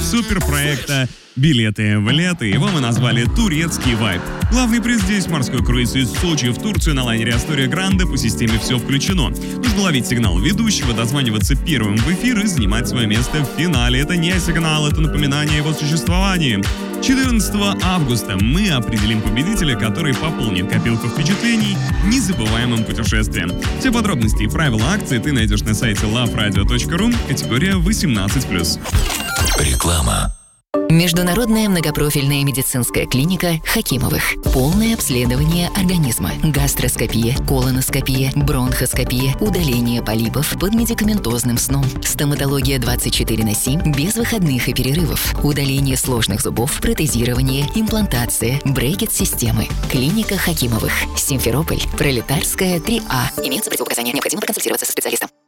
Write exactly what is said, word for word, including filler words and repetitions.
суперпроекта «Билеты в лето», его мы назвали «Турецкий вайб». Главный приз здесь — морской круиз из Сочи в Турцию на лайнере Астория Гранде по системе «Все включено». Нужно ловить сигнал ведущего, дозваниваться первым в эфир и занимать свое место в финале. Это не сигнал, это напоминание о его существовании. четырнадцатого августа мы определим победителя, который пополнит копилку впечатлений незабываемым путешествием. Все подробности и правила акции ты найдешь на сайте лав радио точка ру, категория восемнадцать плюс. Реклама. Международная многопрофильная медицинская клиника Хакимовых. Полное обследование организма. Гастроскопия, колоноскопия, бронхоскопия, удаление полипов под медикаментозным сном. Стоматология двадцать четыре на семь без выходных и перерывов. Удаление сложных зубов, протезирование, имплантация, брекет-системы. Клиника Хакимовых. Симферополь. Пролетарская, три А. Имеются противопоказания. Необходимо проконсультироваться со специалистом.